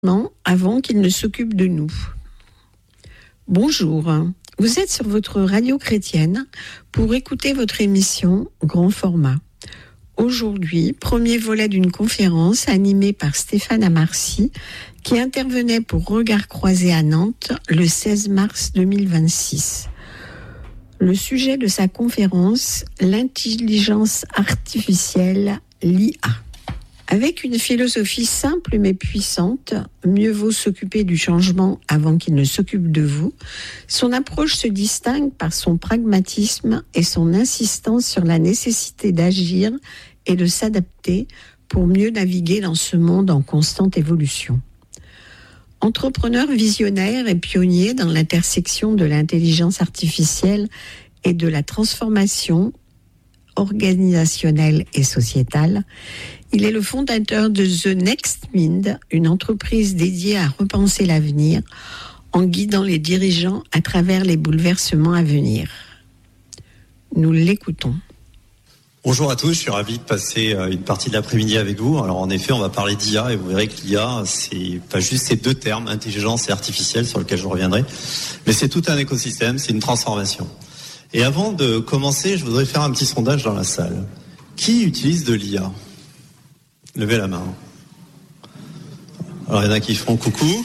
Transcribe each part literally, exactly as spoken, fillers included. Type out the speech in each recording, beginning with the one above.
avant qu'il ne s'occupe de nous. Bonjour, vous êtes sur votre radio chrétienne pour écouter votre émission Grand Format. Aujourd'hui, premier volet d'une conférence animée par Stéphane Amarcy qui intervenait pour Regard Croisé à Nantes le seize mars deux mille vingt-six. Le sujet de sa conférence, l'intelligence artificielle, l'I A. Avec une philosophie simple mais puissante, mieux vaut s'occuper du changement avant qu'il ne s'occupe de vous, son approche se distingue par son pragmatisme et son insistance sur la nécessité d'agir et de s'adapter pour mieux naviguer dans ce monde en constante évolution. Entrepreneur visionnaire et pionnier dans l'intersection de l'intelligence artificielle et de la transformation organisationnelle et sociétale, il est le fondateur de The Next Mind, une entreprise dédiée à repenser l'avenir en guidant les dirigeants à travers les bouleversements à venir. Nous l'écoutons. Bonjour à tous, je suis ravi de passer une partie de l'après-midi avec vous. Alors en effet, on va parler d'I A et vous verrez que l'I A, c'est pas juste ces deux termes, intelligence et artificielle, sur lesquels je reviendrai, mais c'est tout un écosystème, c'est une transformation. Et avant de commencer, je voudrais faire un petit sondage dans la salle. Qui utilise de l'I A ? Levez la main. Alors il y en a qui font coucou.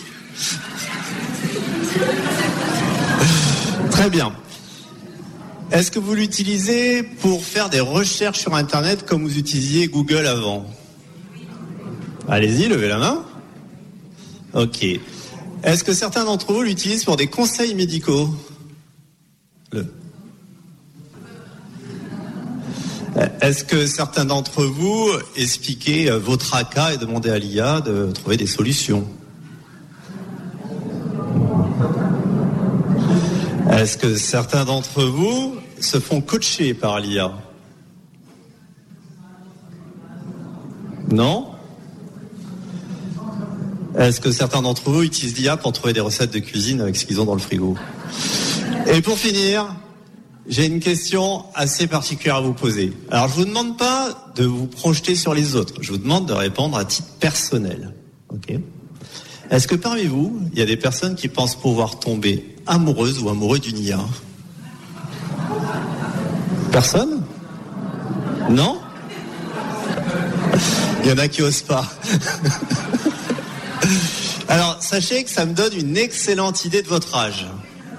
Très bien. Est-ce que vous l'utilisez pour faire des recherches sur Internet comme vous utilisiez Google avant ? Allez-y, levez la main. Ok. Est-ce que certains d'entre vous l'utilisent pour des conseils médicaux ? Le... Est-ce que certains d'entre vous expliquaient vos tracas et demandaient à l'I A de trouver des solutions ? Est-ce que certains d'entre vous se font coacher par l'I A ? Non ? Est-ce que certains d'entre vous utilisent l'I A pour trouver des recettes de cuisine avec ce qu'ils ont dans le frigo ? Et pour finir, j'ai une question assez particulière à vous poser. Alors, je vous demande pas de vous projeter sur les autres. Je vous demande de répondre à titre personnel. Ok ? Est-ce que parmi vous, il y a des personnes qui pensent pouvoir tomber amoureuses ou amoureux d'une I A ? Personne ? Non ? Il y en a qui osent pas. Alors, sachez que ça me donne une excellente idée de votre âge.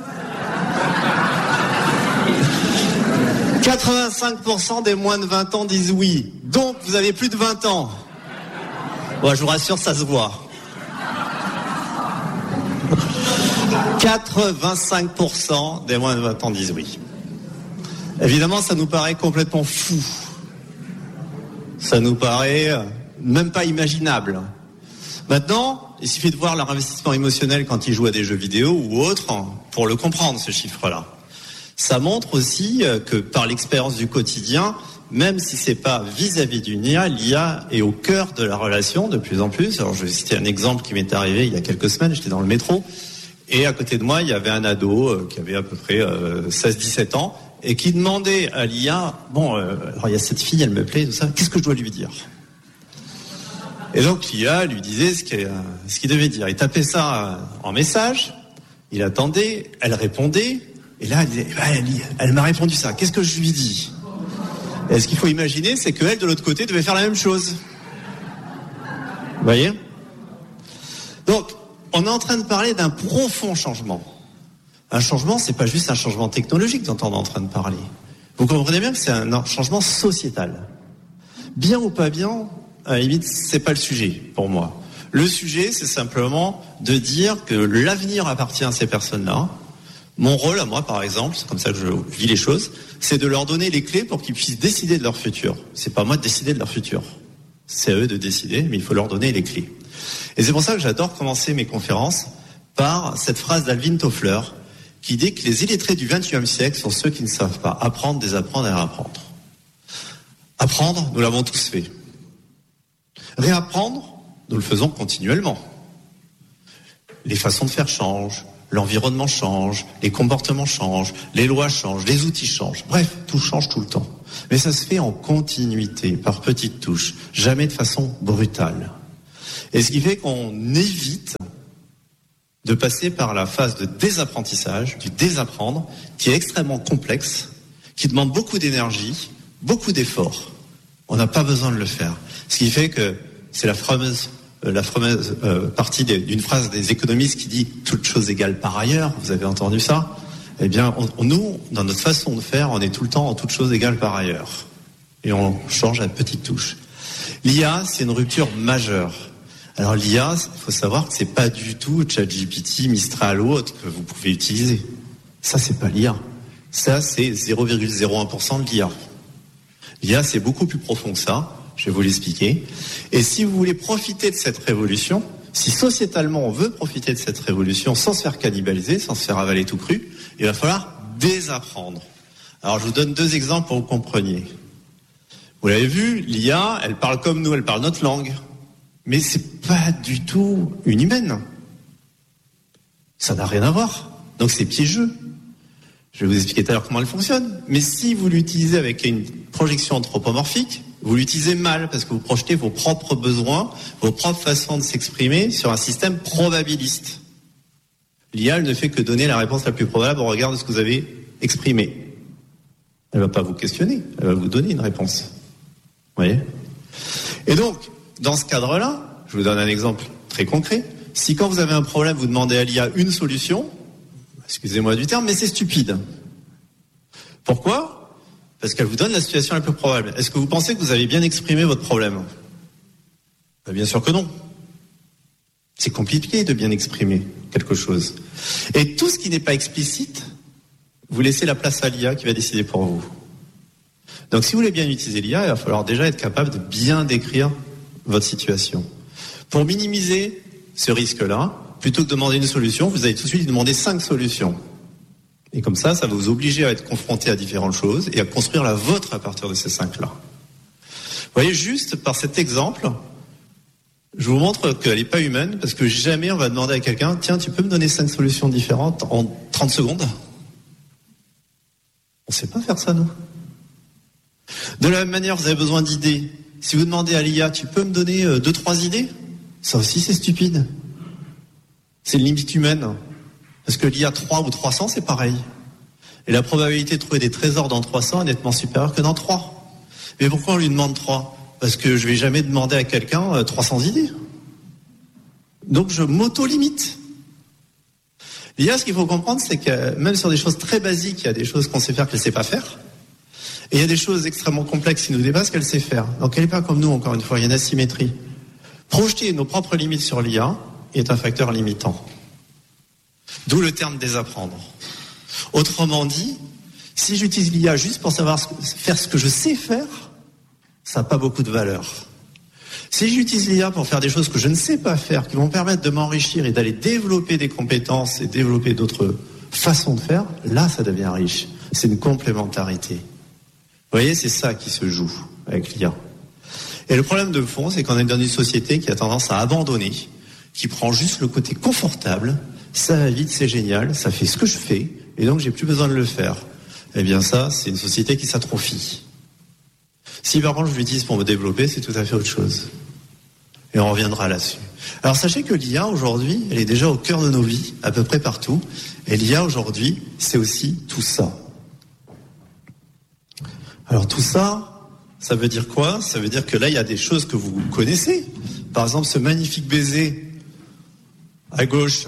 quatre-vingt-cinq pour cent des moins de vingt ans disent oui. Donc, vous avez plus de vingt ans. Bon, je vous rassure, ça se voit. quatre-vingt-cinq pour cent des moins de vingt ans disent oui. Évidemment, ça nous paraît complètement fou. Ça nous paraît même pas imaginable. Maintenant, il suffit de voir leur investissement émotionnel quand ils jouent à des jeux vidéo ou autres pour le comprendre, ce chiffre-là. Ça montre aussi que par l'expérience du quotidien, même si c'est pas vis-à-vis d'une I A, l'I A est au cœur de la relation de plus en plus. Alors je vais citer un exemple qui m'est arrivé il y a quelques semaines, j'étais dans le métro, et à côté de moi, il y avait un ado qui avait à peu près euh, seize dix-sept ans, et qui demandait à l'I A, bon, euh, alors il y a cette fille, elle me plaît, tout ça, qu'est-ce que je dois lui dire ? Et donc l'I A lui disait ce qu'il, ce qu'il devait dire. Il tapait ça en message, il attendait, elle répondait, et là, elle, disait, elle, elle m'a répondu ça. Qu'est-ce que je lui dis ? Et ce qu'il faut imaginer, c'est qu'elle, de l'autre côté, devait faire la même chose. Vous voyez ? Donc, on est en train de parler d'un profond changement. Un changement, c'est pas juste un changement technologique dont on est en train de parler. Vous comprenez bien que c'est un changement sociétal. Bien ou pas bien, à la limite, c'est pas le sujet pour moi. Le sujet, c'est simplement de dire que l'avenir appartient à ces personnes-là. Mon rôle à moi, par exemple, c'est comme ça que je vis les choses, c'est de leur donner les clés pour qu'ils puissent décider de leur futur. C'est pas moi de décider de leur futur. C'est à eux de décider, mais il faut leur donner les clés. Et c'est pour ça que j'adore commencer mes conférences par cette phrase d'Alvin Toffler qui dit que les illettrés du vingtième siècle sont ceux qui ne savent pas apprendre, désapprendre et réapprendre. Apprendre, nous l'avons tous fait. Réapprendre, nous le faisons continuellement. Les façons de faire changent. L'environnement change, les comportements changent, les lois changent, les outils changent. Bref, tout change tout le temps. Mais ça se fait en continuité, par petites touches, jamais de façon brutale. Et ce qui fait qu'on évite de passer par la phase de désapprentissage, du désapprendre, qui est extrêmement complexe, qui demande beaucoup d'énergie, beaucoup d'efforts. On n'a pas besoin de le faire. Ce qui fait que c'est la fameuse, la fameuse euh, partie des, d'une phrase des économistes qui dit « toute chose égale par ailleurs ». Vous avez entendu ça ? Eh bien, on, on, nous, dans notre façon de faire, on est tout le temps en toute chose égale par ailleurs. Et on change à petites touches. L'I A, c'est une rupture majeure. Alors l'I A, il faut savoir que c'est pas du tout ChatGPT, Mistral ou autre que vous pouvez utiliser. Ça, c'est pas l'I A. Ça, c'est zéro virgule zéro un pour cent de l'I A. L'I A, c'est beaucoup plus profond que ça. Je vais vous l'expliquer. Et si vous voulez profiter de cette révolution, si sociétalement on veut profiter de cette révolution sans se faire cannibaliser, sans se faire avaler tout cru, il va falloir désapprendre. Alors je vous donne deux exemples pour que vous compreniez. Vous l'avez vu, l'I A, elle parle comme nous, elle parle notre langue. Mais c'est pas du tout une humaine. Ça n'a rien à voir. Donc c'est piégeux. Je vais vous expliquer tout à l'heure comment elle fonctionne. Mais si vous l'utilisez avec une projection anthropomorphique, vous l'utilisez mal parce que vous projetez vos propres besoins, vos propres façons de s'exprimer sur un système probabiliste. L'I A, elle ne fait que donner la réponse la plus probable au regard de ce que vous avez exprimé. Elle ne va pas vous questionner, elle va vous donner une réponse. Vous voyez ? Et donc, dans ce cadre-là, je vous donne un exemple très concret. Si quand vous avez un problème, vous demandez à l'I A une solution, excusez-moi du terme, mais c'est stupide. Pourquoi ? Parce qu'elle vous donne la situation la plus probable. Est-ce que vous pensez que vous avez bien exprimé votre problème ? Ben, bien sûr que non. C'est compliqué de bien exprimer quelque chose. Et tout ce qui n'est pas explicite, vous laissez la place à l'I A qui va décider pour vous. Donc si vous voulez bien utiliser l'I A, il va falloir déjà être capable de bien décrire votre situation. Pour minimiser ce risque-là, plutôt que de demander une solution, vous allez tout de suite demander cinq solutions. Et comme ça, ça va vous obliger à être confronté à différentes choses et à construire la vôtre à partir de ces cinq-là. Vous voyez, juste par cet exemple, je vous montre qu'elle n'est pas humaine, parce que jamais on va demander à quelqu'un « Tiens, tu peux me donner cinq solutions différentes en trente secondes ?» On ne sait pas faire ça, nous. De la même manière, vous avez besoin d'idées. Si vous demandez à l'I A « Tu peux me donner euh, deux, trois idées ?» Ça aussi, c'est stupide. C'est une limite humaine. Parce que l'I A trois ou trois cents, c'est pareil. Et la probabilité de trouver des trésors dans trois cents est nettement supérieure que dans trois. Mais pourquoi on lui demande trois ? Parce que je ne vais jamais demander à quelqu'un euh, trois cents idées. Donc je m'auto-limite. L'I A, ce qu'il faut comprendre, c'est que même sur des choses très basiques, il y a des choses qu'on sait faire qu'elle ne sait pas faire. Et il y a des choses extrêmement complexes qui nous dépassent qu'elle sait faire. Donc elle n'est pas comme nous, encore une fois, il y a une asymétrie. Projeter nos propres limites sur l'I A est un facteur limitant. D'où le terme désapprendre. Autrement dit, si j'utilise l'I A juste pour savoir ce que, faire ce que je sais faire, ça n'a pas beaucoup de valeur. Si j'utilise l'I A pour faire des choses que je ne sais pas faire, qui vont me permettre de m'enrichir et d'aller développer des compétences et développer d'autres façons de faire, là, ça devient riche. C'est une complémentarité. Vous voyez, c'est ça qui se joue avec l'I A. Et le problème de fond, c'est qu'on est dans une société qui a tendance à abandonner, qui prend juste le côté confortable. Ça va vite, c'est génial, ça fait ce que je fais, et donc j'ai plus besoin de le faire. Eh bien ça, c'est une société qui s'atrophie. Si par contre je l'utilise pour me développer, c'est tout à fait autre chose. Et on reviendra là-dessus. Alors sachez que l'I A aujourd'hui, elle est déjà au cœur de nos vies, à peu près partout. Et l'I A aujourd'hui, c'est aussi tout ça. Alors tout ça, ça veut dire quoi ? Ça veut dire que là, il y a des choses que vous connaissez. Par exemple, ce magnifique baiser à gauche.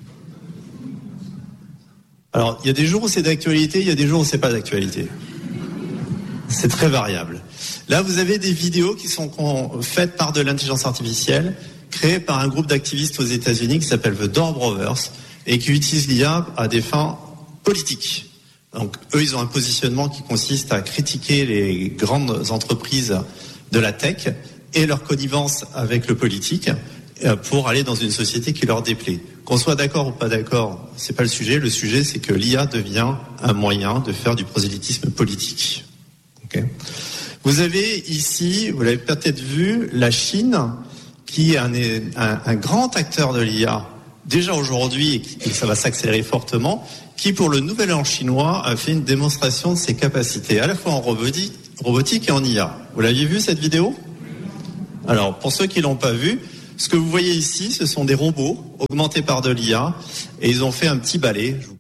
Alors, il y a des jours où c'est d'actualité, il y a des jours où c'est pas d'actualité. C'est très variable. Là, vous avez des vidéos qui sont faites par de l'intelligence artificielle, créées par un groupe d'activistes aux États-Unis qui s'appelle The Door Brothers et qui utilisent l'I A à des fins politiques. Donc, eux, ils ont un positionnement qui consiste à critiquer les grandes entreprises de la tech et leur connivence avec le politique pour aller dans une société qui leur déplaît. Qu'on soit d'accord ou pas d'accord, c'est pas le sujet. Le sujet, c'est que l'I A devient un moyen de faire du prosélytisme politique. Okay. Vous avez ici, vous l'avez peut-être vu, la Chine, qui est un, un, un grand acteur de l'I A, déjà aujourd'hui, et, qui, et ça va s'accélérer fortement, qui, pour le Nouvel An chinois, a fait une démonstration de ses capacités, à la fois en robotique, robotique et en I A. Vous l'aviez vu, cette vidéo ? Alors, pour ceux qui l'ont pas vu, Ce que vous voyez ici, ce sont des robots augmentés par de l'I A et ils ont fait un petit balai. Je vous